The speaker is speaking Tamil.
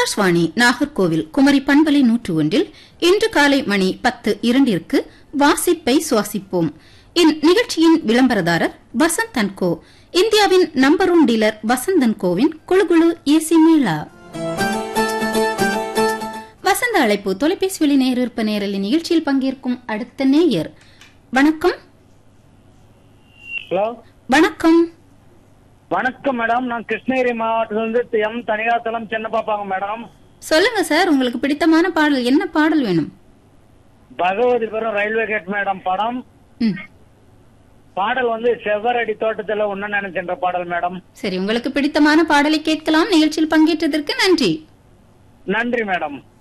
ஆகாஷ்வாணி நாகர்கோவில் குமரி பண்பலை 101 இன்று காலை மணி 10:02 வாசிப்பை சுவாசிப்போம். இந்நிகழ்ச்சியின் விளம்பரதாரர் வசந்த் அண்ட் கோ, இந்தியாவின் number 1 dealer Vasanth and CoWIN குழுகுழு AC Mela. வசந்த அழைப்பு தொலைபேசி வழி நேரிற்ப நேரலை நிகழ்ச்சியில் பங்கேற்கும் அடுத்த நேயர். வணக்கம். ஹலோ, வணக்கம். வணக்கம் மேடம். நான் கிருஷ்ணகிரி மாவட்டத்திலிருந்து எம் தனியாத்தலம் சின்ன பாப்பாங்க மேடம். சொல்லுங்க சார், உங்களுக்கு பிடித்தமான பாடல் என்ன பாடல் வேணும்? பகவதிபுரம் ரயில்வே கேட் மேடம் படம். பாடல் செவ்வரடி தோட்டத்துல ஒன்னு நினைச்சென்ற பாடல் மேடம். சரி, உங்களுக்கு பிடித்தமான பாடலை கேட்கலாம். நிகழ்ச்சியில் பங்கேற்றதற்கு நன்றி. நன்றி மேடம்.